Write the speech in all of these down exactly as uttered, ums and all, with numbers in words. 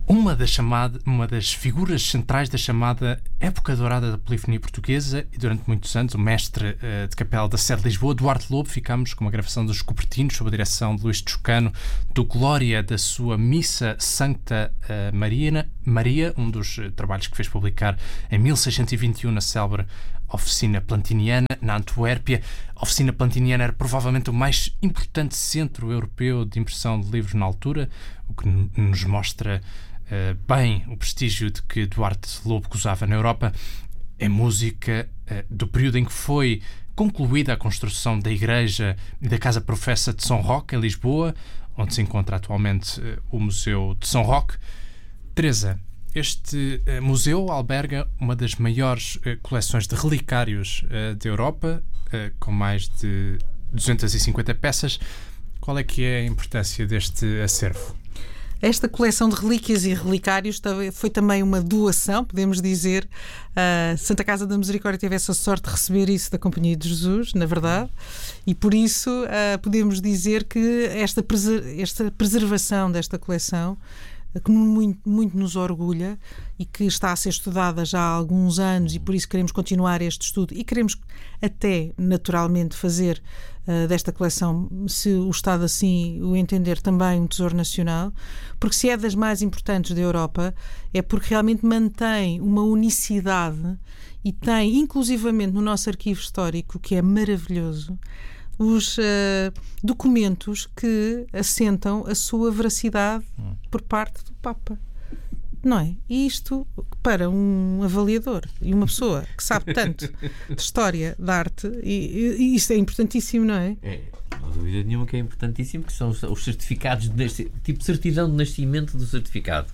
Uma das, chamada, uma das figuras centrais da chamada época dourada da polifonia portuguesa e durante muitos anos o mestre uh, de capela da Sé de Lisboa, Duarte Lobo. Ficámos com uma gravação dos Cupertinos sob a direção de Luís Toscano, do Glória da sua Missa Sancta uh, Maria, Maria, um dos uh, trabalhos que fez publicar em mil seiscentos e vinte e um na célebre Oficina Plantiniana, na Antuérpia. A Oficina Plantiniana era provavelmente o mais importante centro europeu de impressão de livros na altura, o que n- nos mostra Uh, bem o prestígio de que Duarte Lobo gozava na Europa. É música uh, do período em que foi concluída a construção da igreja e da Casa Professa de São Roque, em Lisboa, onde se encontra atualmente uh, o Museu de São Roque. Teresa, este uh, museu alberga uma das maiores uh, coleções de relicários uh, da Europa, uh, com mais de duzentas e cinquenta peças. Qual é que é a importância deste acervo? Esta coleção de relíquias e relicários foi também uma doação, podemos dizer. A Santa Casa da Misericórdia teve essa sorte de receber isso da Companhia de Jesus, na verdade, e por isso uh, podemos dizer que esta, preser- esta preservação desta coleção, que muito, muito nos orgulha e que está a ser estudada já há alguns anos, e por isso queremos continuar este estudo e queremos até, naturalmente, fazer uh, desta coleção, se o Estado assim o entender, também um tesouro nacional, porque se é das mais importantes da Europa, é porque realmente mantém uma unicidade e tem, inclusivamente no nosso arquivo histórico, que é maravilhoso, os uh, documentos que assentam a sua veracidade por parte do Papa. Não é? E isto, para um avaliador e uma pessoa que sabe tanto de história, de arte, e, e isto é importantíssimo, não é? É, não há dúvida nenhuma que é importantíssimo, que são os, os certificados, de nasc... tipo de certidão de nascimento do certificado.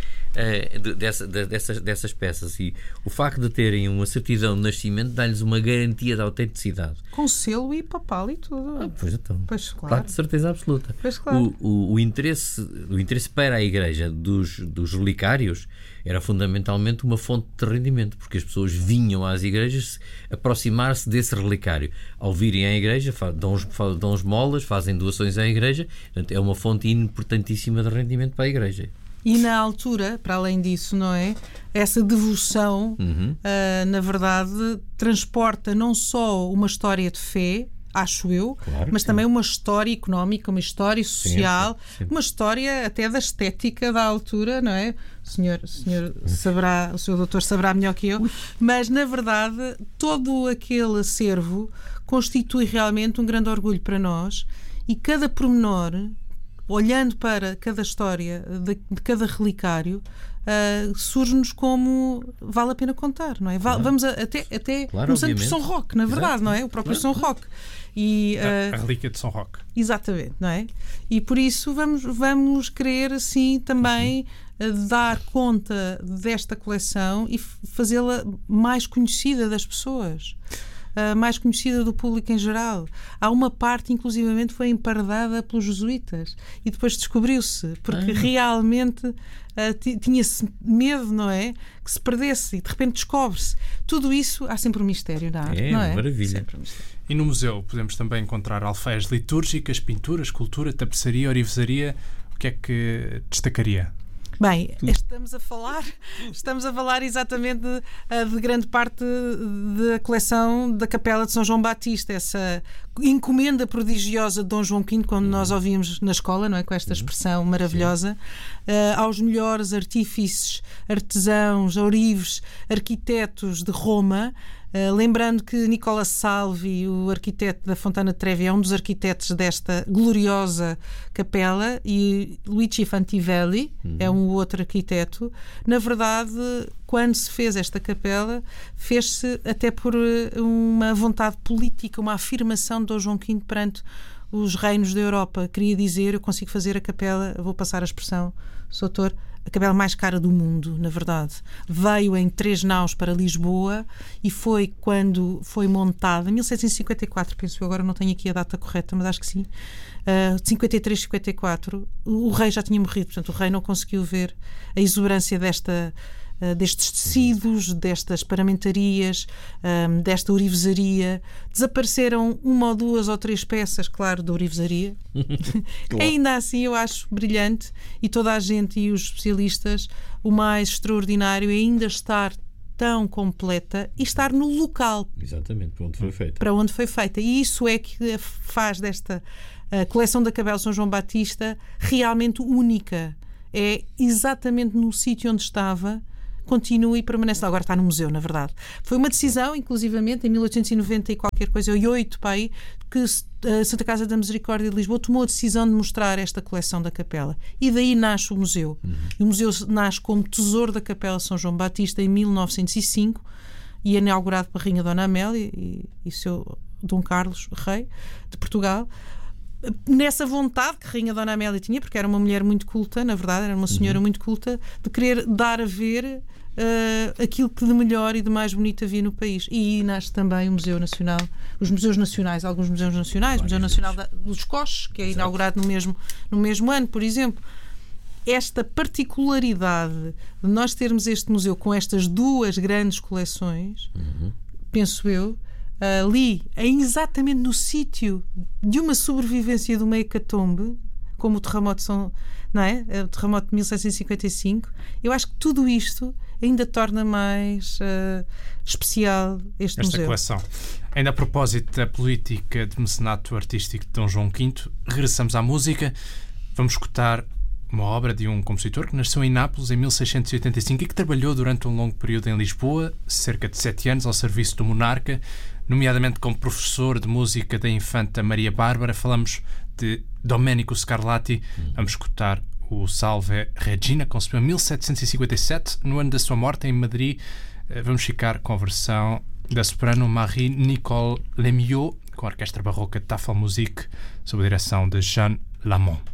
Uh, de, dessa, de, dessas, dessas peças, e o facto de terem uma certidão de nascimento dá-lhes uma garantia de autenticidade. Com selo e papal e tudo. Ah, pois então, pois, claro. claro, de certeza absoluta. Pois, claro. o, o, o, interesse, o interesse para a Igreja dos, dos relicários era fundamentalmente uma fonte de rendimento, porque as pessoas vinham às igrejas aproximar-se desse relicário. Ao virem à igreja, dão, dão esmolas, fazem doações à igreja. Portanto, é uma fonte importantíssima de rendimento para a igreja. E na altura, para além disso, não é? Essa devoção, uhum. uh, na verdade, transporta não só uma história de fé, acho eu, claro, mas sim. também uma história económica, uma história social, sempre, sempre. uma história até da estética da altura, não é? O senhor, o senhor saberá, o senhor doutor saberá melhor que eu, mas na verdade todo aquele acervo constitui realmente um grande orgulho para nós, e cada pormenor, olhando para cada história de, de cada relicário, uh, surge-nos como vale a pena contar, não é? Val, claro. Vamos a, até, até claro, começando por obviamente. São Roque, na verdade, Exato. Não é? O próprio claro. São Roque. E, uh, a, a relíquia de São Roque. Exatamente, não é? E por isso vamos, vamos querer, assim, também uh, dar conta desta coleção e f- fazê-la mais conhecida das pessoas. Uh, mais conhecida do público em geral. Há uma parte, inclusivamente, foi empardada pelos jesuítas e depois descobriu-se, porque ah. realmente uh, t- tinha-se medo, não é? Que se perdesse, e de repente descobre-se. Tudo isso, há sempre um mistério na arte, é, não é? Maravilha. Sempre um mistério. E no museu podemos também encontrar alfaias litúrgicas, pintura, escultura, tapeçaria, orivesaria. O que é que destacaria? Bem, estamos a falar, estamos a falar exatamente de, de grande parte da coleção da Capela de São João Batista, essa encomenda prodigiosa de Dom João quinto, quando nós ouvimos na escola, não é? Com esta expressão maravilhosa, uh, aos melhores artífices, artesãos, ourives, arquitetos de Roma. Uh, lembrando que Nicola Salvi, o arquiteto da Fontana de Trevi, é um dos arquitetos desta gloriosa capela, e Luigi Fantivelli uhum. é um outro arquiteto. Na verdade, quando se fez esta capela, fez-se até por uma vontade política, uma afirmação de Dom João quinto perante os reinos da Europa. Queria dizer, eu consigo fazer a capela, vou passar a expressão, doutor, a capela mais cara do mundo, na verdade. Veio em três naus para Lisboa e foi quando foi montada, em mil setecentos e cinquenta e quatro, penso eu, agora não tenho aqui a data correta, mas acho que sim, uh, cinquenta e três, cinquenta e quatro, o rei já tinha morrido, portanto o rei não conseguiu ver a exuberância desta uh, destes tecidos, destas paramentarias, um, desta orivesaria. Desapareceram uma ou duas ou três peças, claro, da orivesaria. Claro. Ainda assim, eu acho brilhante, e toda a gente e os especialistas, o mais extraordinário é ainda estar tão completa e estar no local. Exatamente, para onde foi feita. Para onde foi feita. E isso é que faz desta a coleção da Capela de São João Batista realmente única. É exatamente no sítio onde estava, continua e permanece. Agora está no museu, na verdade. Foi uma decisão, inclusivamente, em mil oitocentos e noventa e qualquer coisa, e oito, para aí, que a Santa Casa da Misericórdia de Lisboa tomou a decisão de mostrar esta coleção da capela. E daí nasce o museu. Uhum. E o museu nasce como tesouro da Capela de São João Batista em mil novecentos e cinco e é inaugurado pela Rainha Dona Amélia e, e seu Dom Carlos, rei de Portugal. Nessa vontade que a Rainha Dona Amélia tinha, porque era uma mulher muito culta, na verdade, era uma senhora uhum. muito culta, de querer dar a ver uh, aquilo que de melhor e de mais bonito havia no país. E aí nasce também o Museu Nacional, os museus nacionais, alguns museus nacionais, o Museu Nacional da, dos Coches, que é Exato. inaugurado no mesmo, no mesmo ano, por exemplo. Esta particularidade de nós termos este museu com estas duas grandes coleções, uhum. penso eu, ali, exatamente no sítio de uma sobrevivência de uma hecatombe, como o terremoto de São, não é? O terremoto de mil setecentos e cinquenta e cinco, eu acho que tudo isto ainda torna mais uh, especial este Esta museu. Coleção. Ainda a propósito da política de mecenato artístico de Dom João quinto, regressamos à música. Vamos escutar uma obra de um compositor que nasceu em Nápoles em mil seiscentos e oitenta e cinco e que trabalhou durante um longo período em Lisboa, cerca de sete anos, ao serviço do monarca, nomeadamente como professor de música da infanta Maria Bárbara. Falamos de Domenico Scarlatti. Vamos escutar o Salve Regina, concebeu em mil setecentos e cinquenta e sete, no ano da sua morte, em Madrid. Vamos ficar com a versão da soprano Marie-Nicole Lemieux, com a orquestra barroca Tafelmusik, sob a direção de Jean Lamont.